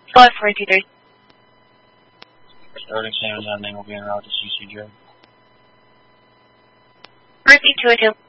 543. Starting San Jose will be en route to CCJ. Repeat 282.